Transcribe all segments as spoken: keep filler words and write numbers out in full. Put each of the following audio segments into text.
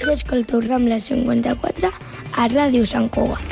Jo escolto Rambla cinquanta-quatre a Ràdio Sant Cugat.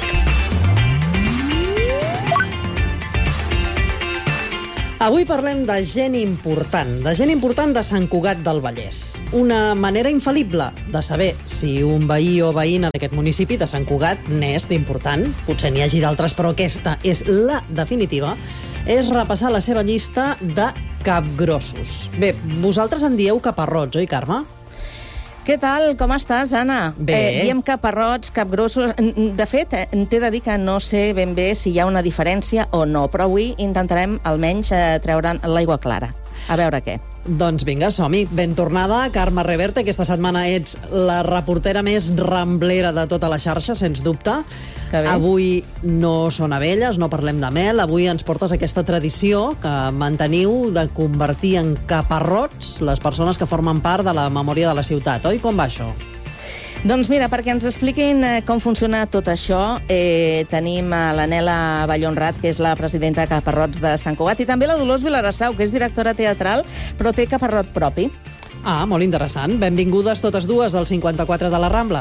Avui parlem de gent important, de gent important de Sant Cugat del Vallès. Una manera infal·lible de saber si un veí o veïna d'aquest municipi de Sant Cugat n'és d'important, potser n'hi hagi d'altres, però aquesta és la definitiva, és repassar la seva llista de capgrossos. Bé, vosaltres en dieu caparrots, oi, Carme? Què tal? Com estàs, Anna? Bé. Eh, diem caparrots, capgrossos... De fet, eh, t'he de dir que no sé ben bé si hi ha una diferència o no, però avui intentarem almenys eh, treure'n l'aigua clara. A veure què. Doncs vinga, som-hi. Ben tornada, Carme Reverte. Aquesta setmana ets la reportera més ramblera de tota la xarxa, sens dubte. Que bé. Avui no són abelles, no parlem de mel. Avui ens portes aquesta tradició que manteniu de convertir en caparrots les persones que formen part de la memòria de la ciutat, oi? Com va això? Doncs mira, perquè ens expliquin eh, com funciona tot això, eh, tenim a la Nela Ballonrat, que és la presidenta de Caparrots de Sant Cugat, i també la Dolors Vilarassau, que és directora teatral, però té caparrot propi. Ah, molt interessant. Benvingudes totes dues al cinquanta-quatre de la Rambla.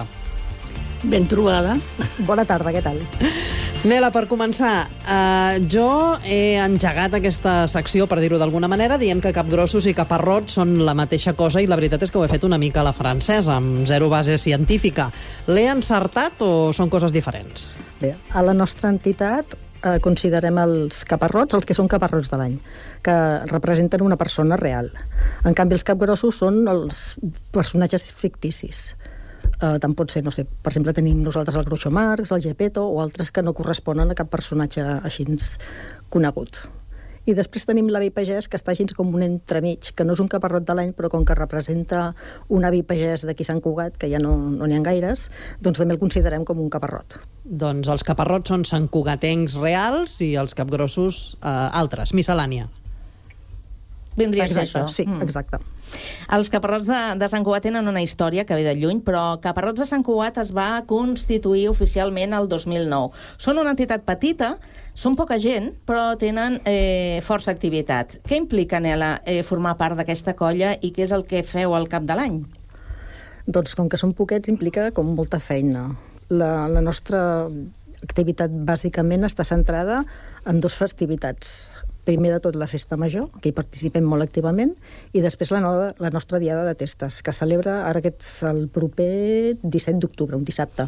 Ben trobada. Bona tarda, què tal? Nela, per començar, eh, jo he engegat aquesta secció, per dir-ho d'alguna manera, dient que capgrossos i caparrots són la mateixa cosa, i la veritat és que ho he fet una mica a la francesa, amb zero base científica. L'he encertat o són coses diferents? Bé, a la nostra entitat eh, considerem els caparrots els que són caparrots de l'any, que representen una persona real. En canvi, els capgrossos són els personatges ficticis. Uh, tant pot ser, no sé, per exemple, tenim nosaltres el Groucho Marx, el Gepetto, o altres que no corresponen a cap personatge així conegut. I després tenim l'avi pagès, que està així com un entremig, que no és un caparrot de l'any, però com que representa un avi pagès d'aquí Sant Cugat, que ja no n'hi no ha gaires, doncs també el considerem com un caparrot. Doncs els caparrots són santcugatencs reals i els capgrossos eh, altres, miscel·lània. Vindria a ser Exacte, això. sí, exacte. Els caparrots de, de Sant Cugat tenen una història que ve de lluny, però Caparrots de Sant Cugat es va constituir oficialment el dos mil nou. Són una entitat petita, són poca gent, però tenen eh, força activitat. Què implica, Nela, eh, formar part d'aquesta colla i què és el que feu al cap de l'any? Doncs com que són poquets implica com molta feina. La, la nostra activitat bàsicament està centrada en dues festivitats. Primer de tot la Festa Major, que hi participem molt activament, i després la, nova, la nostra Diada de Testes, que celebra ara aquest el proper disset d'octubre, un dissabte.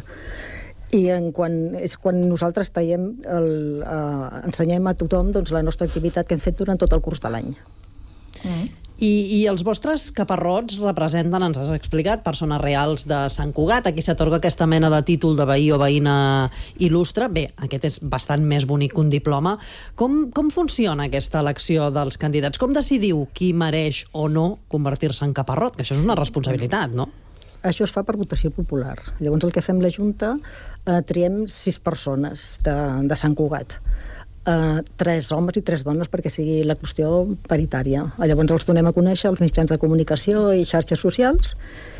I en quan, és quan nosaltres traiem el, eh, ensenyem a tothom doncs, la nostra activitat que hem fet durant tot el curs de l'any. Mm. I, I els vostres caparrots representen, ens has explicat, persones reals de Sant Cugat. Aquí s'atorga aquesta mena de títol de veí o veïna il·lustre. Bé, aquest és bastant més bonic que un diploma. Com, com funciona aquesta elecció dels candidats? Com decidiu qui mereix o no convertir-se en caparrot? Que això és una responsabilitat, no? Això es fa per votació popular. Llavors el que fem la Junta, eh, triem sis persones de, de Sant Cugat. Uh, tres homes i tres dones perquè sigui la qüestió paritària. Llavors els donem a conèixer als mitjans de comunicació i xarxes socials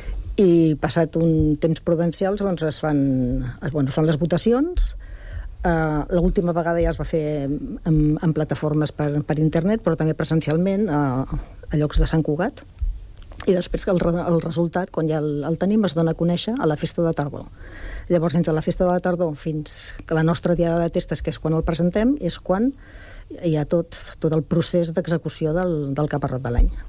i passat un temps prudencials doncs es fan, es, bueno, es fan les votacions. Uh, l'última vegada ja es va fer en, en plataformes per, per internet, però també presencialment uh, a llocs de Sant Cugat, i després el, el resultat, quan ja el, el tenim, es dona a conèixer a la festa de tardor. Llavors, entre la festa de la tardor fins que la nostra Diada de Testes, que és quan el presentem, és quan hi ha tot, tot el procés d'execució del, del caparrot de l'any.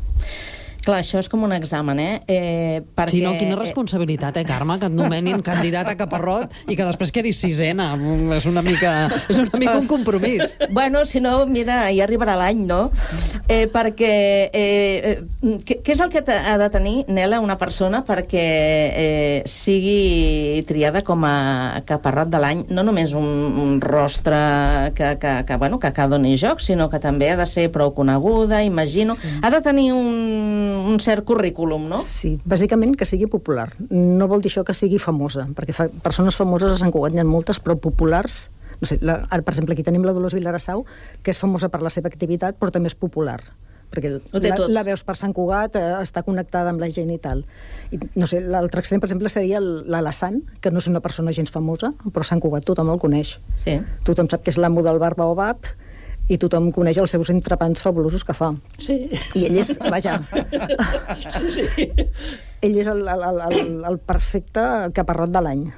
Clar, això és com un examen, eh? eh perquè... Si no, quina responsabilitat, eh, Carme, que et nomenin candidat a caparrot i que després quedis sisena. És una mica, és una mica un compromís. Bueno, si no, mira, ja arribarà l'any, no? Eh, perquè... Eh, què, què és el que ha de tenir, Nela, una persona perquè eh, sigui triada com a caparrot de l'any? No només un, un rostre que, que, que, bueno, que, que doni joc, sinó que també ha de ser prou coneguda, imagino. Sí. Ha de tenir un un cert currículum, no? Sí, bàsicament que sigui popular. No vol dir això que sigui famosa, perquè fa, persones famoses a Sant Cugat n'hi ha moltes, però populars... No sé, la, ara, per exemple, aquí tenim la Dolors Vilarassau, que és famosa per la seva activitat, però també és popular. Perquè la, la veus per Sant Cugat, eh, està connectada amb la gent i tal. I, no sé, l'altre extrem, per exemple, seria l'Alassane, que no és una persona gens famosa, però Sant Cugat tothom el coneix. Sí. Tothom sap que és l'amo del bar Baobab, i tothom coneix els seus entrepans fabulosos que fa. Sí. I ell és, vaja... Sí, sí. ell és el, el, el, el perfecte caparrot de l'any.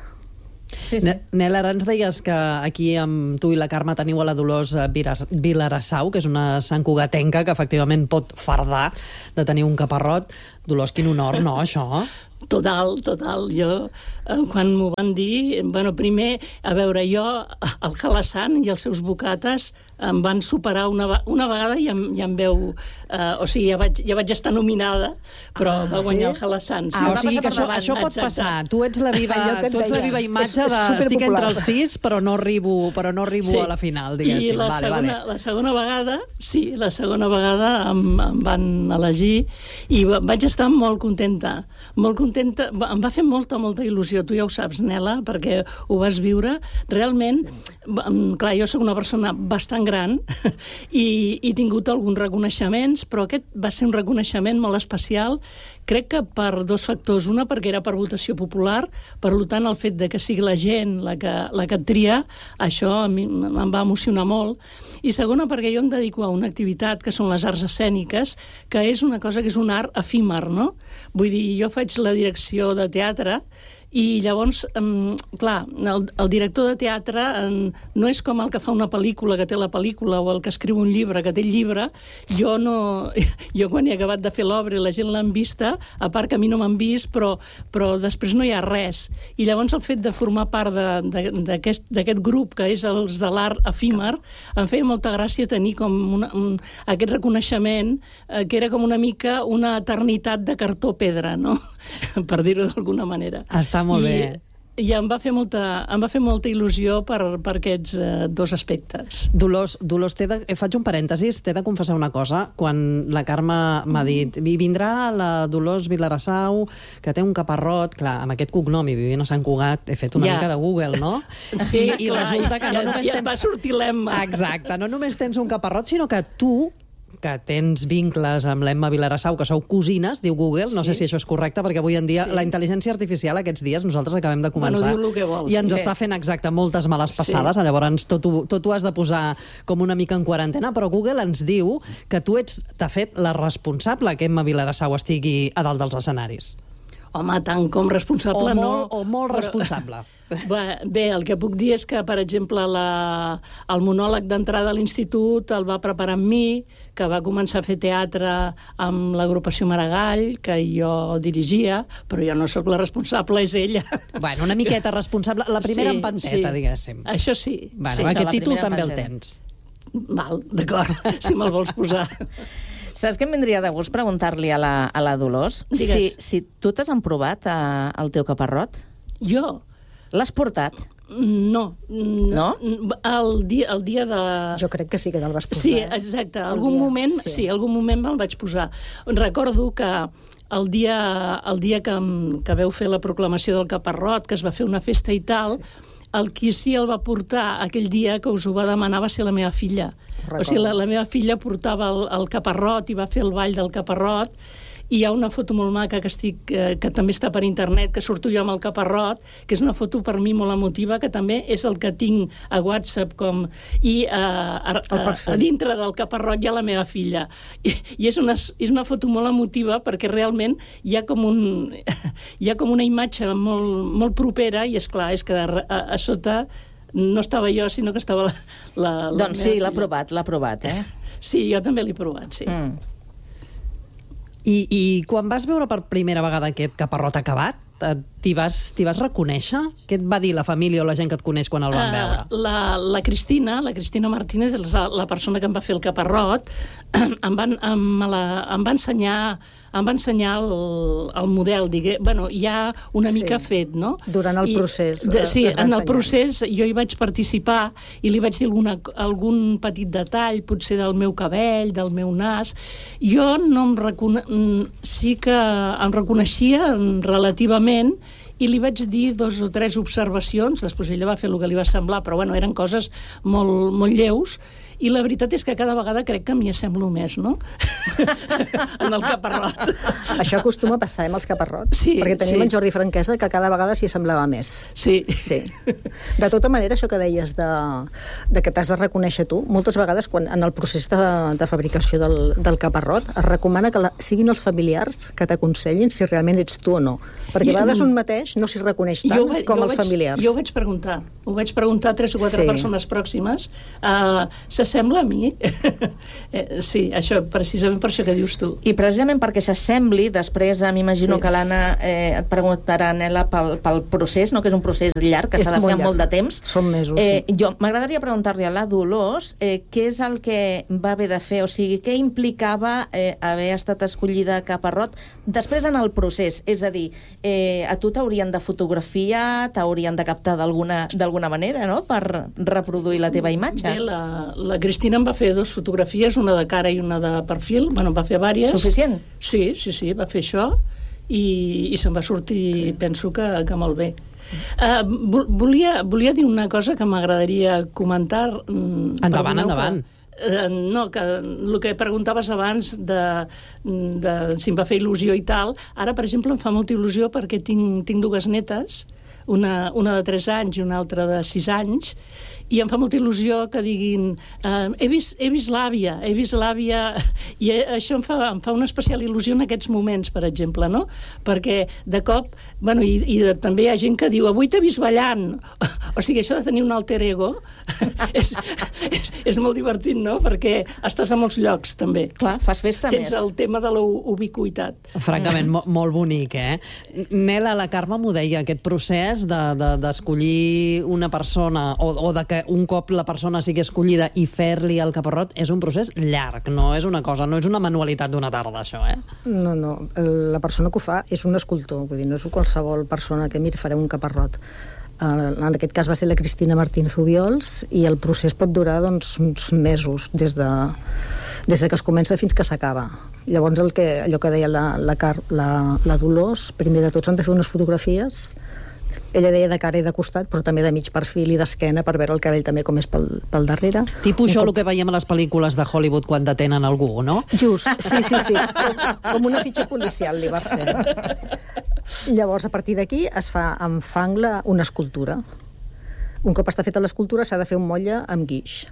Sí, sí. Nel, ara ens deies que aquí amb tu i la Carme teniu a la Dolors Vilarassau, que és una santcugatenca que efectivament pot fardar de tenir un caparrot. Dolors, quin honor, no, això? Total, total. Jo, eh, quan m'ho van dir, bueno, primer, a veure, jo, el Halasan i els seus bocates em van superar una, una vegada i em, i em veu... Eh, o sigui, ja vaig, ja vaig estar nominada, però ah, va guanyar sí? el Halasan. Sí. Ah, o sigui que això, això pot Exacte. passar. Tu ets la viva, tu ets la viva imatge de estic entre els sis, però no arribo, però no arribo sí. a la final, diguéssim. I la, vale, segona, vale. la segona vegada, sí, la segona vegada em, em van elegir i vaig estar molt contenta, molt contenta. Em va fer molta, molta il·lusió. Tu ja ho saps, Nela, perquè ho vas viure. Realment, sí. clar, jo soc una persona bastant gran i, i he tingut alguns reconeixements, però aquest va ser un reconeixement molt especial, crec que per dos factors. Una, perquè era per votació popular, per tant, el fet de que sigui la gent la que, la que et tria, això a mi em va emocionar molt. I segona, perquè jo em dedico a una activitat que són les arts escèniques, que és una cosa que és un art efímer, no? Vull dir, jo faig la direcció de teatre i llavors, um, clar, el, el director de teatre um, no és com el que fa una pel·lícula, que té la pel·lícula, o el que escriu un llibre, que té el llibre. Jo no... Jo quan he acabat de fer l'obra i la gent l'han vista, a part que a mi no m'han vist, però, però després no hi ha res. I llavors el fet de formar part d'aquest grup, que és els de l'art efímer, em feia molta gràcia tenir com una, un, aquest reconeixement, eh, que era com una mica una eternitat de cartó pedra, no? Per dir-ho d'alguna manera. Està molt I, bé. I em va fer molta, em va fer molta il·lusió per, per aquests eh, dos aspectes. Dolors, Dolors de, eh, faig un parèntesis, t'he de confessar una cosa. Quan la Carme m'ha dit i vindrà la Dolors Vilarassau, que té un caparrot, clar, amb aquest cognom i vivint a Sant Cugat, he fet una ja. mica de Google, no? Sí, I, i clar, resulta que ja, no només ja tens... va sortir l'Emma. Exacte, no només tens un caparrot, sinó que tu, que tens vincles amb l'Emma Vilarassau, que sou cosines, diu Google, no sí. sé si això és correcte, perquè avui en dia sí. la intel·ligència artificial aquests dies, nosaltres acabem de començar, bueno, diu el que vols, i ens sí. està fent exacte moltes males passades, sí. llavors tot ho, tot ho has de posar com una mica en quarantena, però Google ens diu que tu ets, de fet, la responsable que Emma Vilarassau estigui a dalt dels escenaris. Home, tant com responsable o molt, no... O molt però... responsable. Bé, el que puc dir és que, per exemple, la, el monòleg d'entrada a l'institut el va preparar amb mi, que va començar a fer teatre amb l'agrupació Maragall, que jo dirigia, però jo no sóc la responsable, és ella. Bueno, una miqueta responsable. La primera sí, empanteta, sí. diguéssim. Això sí. Bueno, sí. Aquest títol també el tens. Val, d'acord, si me'l vols posar. Saps què em vindria de gust preguntar-li a, la, a la Dolors? Si, si tu t'has emprovat a, el teu caparrot? Jo? L'has portat? No. No? El dia, el dia de... Jo crec que sí que te'l vas posar. Sí, exacte. Algun dia, moment, sí. sí, algun moment me'l vaig posar. Recordo que el dia, el dia que, que veu fer la proclamació del caparrot, que es va fer una festa i tal... Sí. El qui sí el va portar aquell dia que us ho va demanar va ser la meva filla. Recordes. O sigui, la, la meva filla portava el, el caparrot i va fer el ball del caparrot, i hi ha una foto molt maca que, estic, eh, que també està per internet, que surto jo amb el caparrot, que és una foto per mi molt emotiva, que també és el que tinc a WhatsApp com... I eh, a, a, a dintre del caparrot hi ha la meva filla. I, i és, una, és una foto molt emotiva perquè realment hi ha com, un, hi ha com una imatge molt, molt propera i, és clar, és que a, a, a sota no estava jo, sinó que estava la, la, la doncs sí, l'ha provat, l'ha provat, eh? Sí, jo també l'he provat, sí. Mm. I, I quan vas veure per primera vegada aquest caparrot acabat, t'hi vas, t'hi vas reconèixer? Què et va dir la família o la gent que et coneix quan el van uh, veure? La, la Cristina, la Cristina Martínez, la, la persona que em va fer el caparrot, em, van, em, la, em va ensenyar, em va ensenyar el, el model, digue, bueno, ja una sí. mica fet, no? Durant el I, procés. De, sí, en ensenyar. el procés jo hi vaig participar i li vaig dir alguna, algun petit detall, potser del meu cabell, del meu nas. Jo no em recone... sí que em reconeixia relativament i li vaig dir dos o tres observacions, després ella va fer el que li va semblar, però bueno, eren coses molt, molt lleus, I la veritat és que cada vegada crec que m'hi assemblo més, no? En el caparrot. Això acostuma a passar amb els caparrots, sí, perquè tenim sí. en Jordi Franquesa que cada vegada s'hi assemblava més. Sí. Sí. De tota manera, això que deies de, de que t'has de reconèixer tu, moltes vegades quan en el procés de, de fabricació del, del caparrot es recomana que la, siguin els familiars que t'aconsellin si realment ets tu o no. Perquè a vegades un mateix no s'hi reconeix tant vaig, com els vaig, familiars. Jo ho vaig preguntar. Ho vaig preguntar a tres o quatre Sí. persones pròximes. Uh, S'assembla a mi? eh, sí, això, precisament per això que dius tu. I precisament perquè s'assembli, després eh, m'imagino Sí. que l'Anna eh, et preguntarà, Nela, pel, pel procés, no? Que és un procés llarg, que És s'ha de fer molt en molt de llarg. temps. Són mesos, eh, sí. Jo m'agradaria preguntar-li a la Dolors eh, què és el que va haver de fer, o sigui, què implicava eh, haver estat escollida a Caparrot després en el procés, és a dir, eh, a tu t'haurien de fotografiar, t'haurien de captar d'alguna d'alguna manera, no?, per reproduir la teva imatge. Bé, la, la Cristina em va fer dues fotografies, una de cara i una de perfil, bueno, va fer vàries. Suficient? Sí, sí, sí, va fer això i, i se'n va sortir, sí. penso que, que molt bé. Uh, volia, volia dir una cosa que m'agradaria comentar. Endavant, endavant. Que, uh, no, que el que preguntaves abans de, de si em va fer il·lusió i tal, ara, per exemple, em fa molta il·lusió perquè tinc, tinc dues netes, una, una de tres anys i una altra de sis anys, i em fa molta il·lusió que diguin uh, he vist, he vist l'àvia, he vist l'àvia, i això em fa, em fa una especial il·lusió en aquests moments, per exemple, no? Perquè de cop, bueno, i, i de, també hi ha gent que diu avui t'he vist ballant, o sigui, això de tenir un alter ego és, és, és molt divertit, no? Perquè estàs a molts llocs, també. Clar, fas festa Tens més. el tema de la ubiquitat. Francament, mo molt bonic, eh? Nela, la Carme m'ho deia, aquest procés d'escollir de, de, una persona o, o de que un cop la persona sigui escollida i fer-li el caparrot és un procés llarg, no és una cosa, no és una manualitat d'una tarda, això, eh? No, no. La persona que ho fa és un escultor, vull dir, no és qualsevol persona que, mira, farem un caparrot. En aquest cas va ser la Cristina Martínez Ubiols i el procés pot durar, doncs, uns mesos, des de, des de que es comença fins que s'acaba. Llavors, el que, allò que deia la, la, la, la Dolors, primer de tot s'han de fer unes fotografies. Ella deia de cara i de costat, però també de mig perfil i d'esquena per veure el cabell també com és pel, pel darrere. Tipus això, el que veiem a les pel·lícules de Hollywood quan detenen algú, no? Just, sí, sí, sí. Com, com una fitxa policial li va fer. Llavors, a partir d'aquí es fa amb fang la, una escultura. Un cop està feta l'escultura s'ha de fer un motlle amb guix.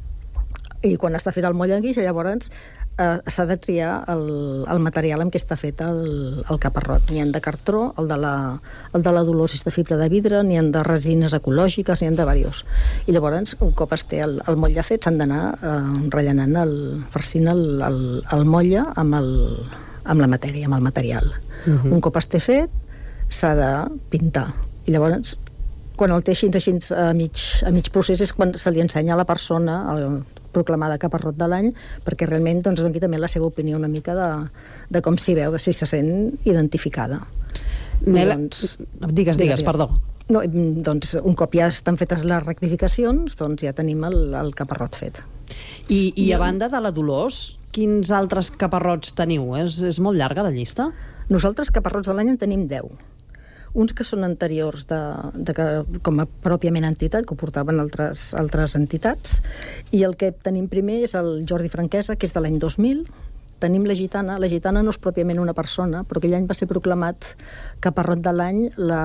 I quan està fet el motlle amb guix, llavors eh, s'ha de triar el, el material amb què està fet el, el caparrot. N'hi ha de cartró, el de la, el de la Dolors és de fibra de vidre, n'hi ha de resines ecològiques, n'hi ha de diversos. I llavors, un cop es té el, el motlle fet, s'han d'anar eh, rellenant, el, farcint el, el, el motlle amb, el, amb la matèria, amb el material. Uh-huh. Un cop es té fet, s'ha de pintar. I llavors, quan el té així, així a, mig, a mig procés, és quan se li ensenya a la persona el proclamada caparrot de l'any, perquè realment doncs, doni també la seva opinió una mica de, de com s'hi veu, de si se sent identificada. Nela, doncs, digues, digues, perdó. No, doncs, un cop ja estan fetes les rectificacions, doncs ja tenim el, el caparrot fet. I, i a banda de la Dolors, quins altres caparrots teniu? És, és molt llarga la llista? Nosaltres caparrots de l'any en tenim deu. Uns que són anteriors de, de que, com a pròpiament entitat, que ho portaven altres, altres entitats, i el que tenim primer és el Jordi Franquesa, que és de l'any dos mil. Tenim la Gitana. La Gitana no és pròpiament una persona, però aquell any va ser proclamat caparrot de l'any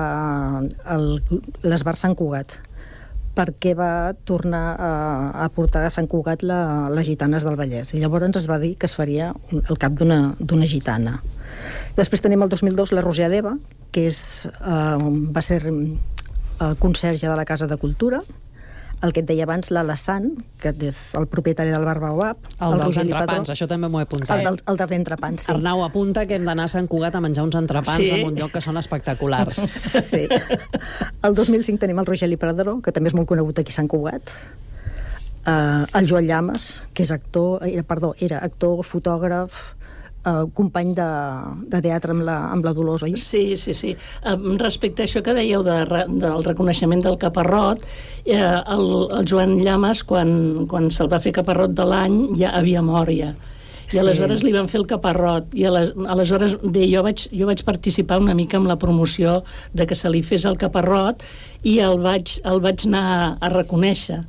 l'Esbar Sant Cugat, perquè va tornar a, a portar a Sant Cugat la, les gitanes del Vallès. I llavors es va dir que es faria el cap d'una gitana. Després tenim el dos mil dos la Roser Adeva, que és, eh, va ser eh, conserge de la Casa de Cultura. El que et deia abans, l'Alassane, que és el propietari del Bar Baobab. El, el dels entrepans, això també m'ho he apuntat. El, del, el dels entrepans, sí. Arnau, apunta que hem d'anar a Sant Cugat a menjar uns entrepans sí. en un lloc que són espectaculars. Sí. El dos mil cinc tenim el Rogeli Pradero, que també és molt conegut aquí a Sant Cugat. Uh, el Joan Llamas, que és actor, era, perdó, era actor, fotògraf, Uh, company de, de teatre amb la, amb la Dolors, oi? Sí, sí, sí. Um, respecte a això que dèieu de, del reconeixement del caparrot, eh, el, el Joan Llamas, quan, quan se'l va fer caparrot de l'any, ja havia mort ja. I aleshores sí. li van fer el caparrot. I aleshores, bé, jo vaig, jo vaig participar una mica en la promoció de que se li fes el caparrot i el vaig, el vaig anar a, a reconèixer.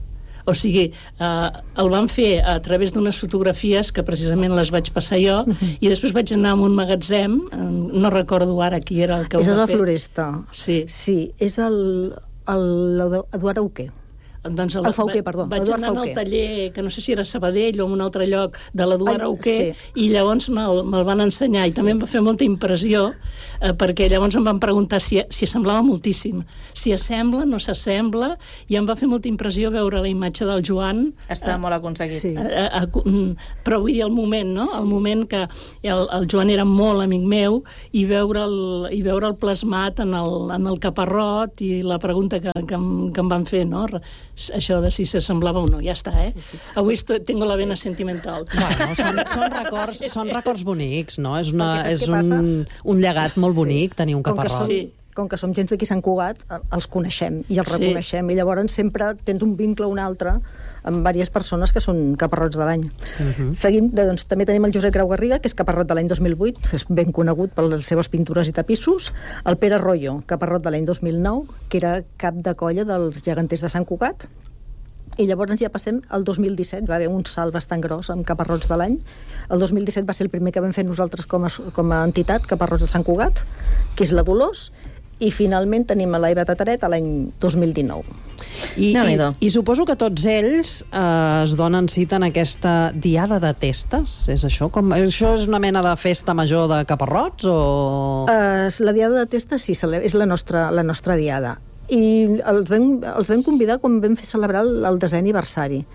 O sigui, eh, el van fer a través d'unes fotografies que precisament les vaig passar jo, uh-huh. i després vaig anar a un magatzem, no recordo ara qui era el que és ho va fer. És a la Floresta. Sí. Sí, és el, el, Eduard Auquer. Doncs el, el Fauquer, perdó. Vaig Eduard anar Fauquer. al taller, que no sé si era Sabadell o en un altre lloc, de l'Eduard Auquer, sí. i llavors me'l me van ensenyar, i sí. també em va fer molta impressió, eh, perquè llavors em van preguntar si, si semblava moltíssim. Si assembla, no s'assembla, i em va fer molta impressió veure la imatge del Joan. Està eh, molt aconseguit. Sí. Eh, eh, eh, però vull dir el moment, no? Sí. El moment que el, el Joan era molt amic meu, i veure'l i veure'l plasmat en el, en el caparrot, i la pregunta que, que, em, que em van fer, no? Això de si s'assemblava o no, ja està, eh? Sí, sí. Avui estoy, tengo la vena sentimental. Bueno, són, són, records, són records bonics, no? És, una, és un, un llegat molt bonic, sí. tenir un com caparrot. Que som, com que som gent d'aquí Sant Cugat, els coneixem i els sí. reconeixem, i llavors sempre tens un vincle o un altre amb diverses persones que són caparrots de l'any. Uh-huh. Seguim, doncs, també tenim el Josep Grau Garriga, que és caparrot de l'any dos mil vuit, és ben conegut per les seves pintures i tapissos. El Pere Royo, caparrot de l'any dos mil nou, que era cap de colla dels geganters de Sant Cugat. I llavors ja passem al dos mil disset, va haver un salt bastant gros amb caparrots de l'any. El dos mil disset va ser el primer que vam fer nosaltres com a, com a entitat, caparrots de Sant Cugat, que és la Dolors, i finalment tenim a l'Eva Tataret a l'any dos mil dinou. I, i, I suposo que tots ells eh, es donen cita en aquesta diada de testes, és això? Com, això és una mena de festa major de caparrots o...? Uh, la diada de testes sí, és la nostra, la nostra diada. I els vam, els vam convidar quan vam fer celebrar el, el desè aniversari.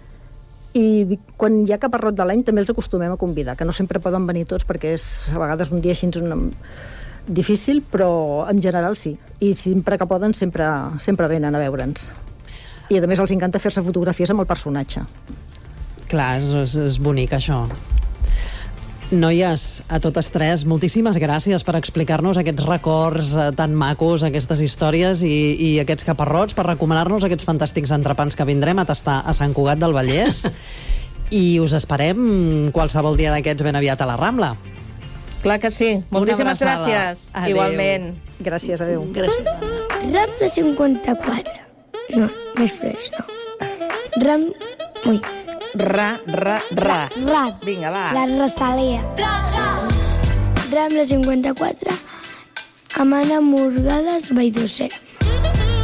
I quan hi ha caparrot de l'any també els acostumem a convidar, que no sempre poden venir tots perquè és a vegades un dia així una... difícil, però en general sí. I sempre que poden sempre, sempre venen a veure'ns. I a més els encanta fer-se fotografies amb el personatge. Clar, és, és bonic això. Noies, a totes tres, moltíssimes gràcies per explicar-nos aquests records eh, tan macos, aquestes històries i, i aquests caparrots, per recomanar-nos aquests fantàstics entrepans que vindrem a tastar a Sant Cugat del Vallès. I us esperem qualsevol dia d'aquests ben aviat a la Rambla. Clar que sí. Moltíssimes gràcies. Adéu. Igualment. Gràcies, adéu. Gràcies. Rambla cinquanta-quatre. No, més fresc, no. Ram... Ui. Ra, ra, ra. Ra. Vinga, va. La Rosalia. Rambla cinquanta-quatre. Amana Morgades, Valldocer.